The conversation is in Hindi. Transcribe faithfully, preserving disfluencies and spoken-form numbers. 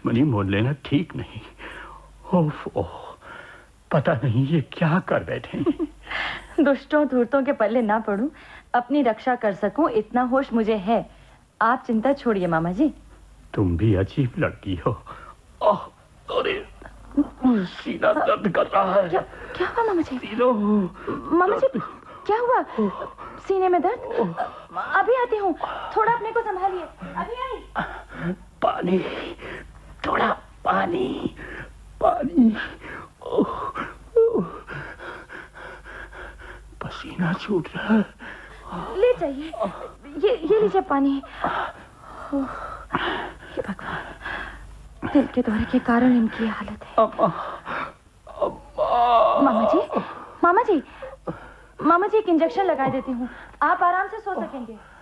दुश्मनी मोल लेना ठीक नहीं। ओफ ओह, पता नहीं ये क्या कर बैठे। दुष्टों धूर्तों के पल्ले ना पड़ूं, अपनी रक्षा कर सकूं इतना होश मुझे है। आप चिंता छोड़िए मामा जी। तुम भी अजीब लड़की हो। ओह, अरे सीना दर्द कर रहा है। क्या क्या हुआ मामा जी? मामा जी क्या हुआ? सीने में दर्द? अभी आती हूँ, थोड़ा अपने को संभालिए। अभी आई। पानी, थोड़ा पानी, पानी। ओह, ओह, पसीना छूट रहा है। ले जाइए, ये ये लीजिए पानी। हे भगवान, दिल के दौरे के कारण इनकी हालत है। मामा जी, मामा जी, मामा जी एक इंजेक्शन लगा देती हूँ, आप आराम से सो सकेंगे।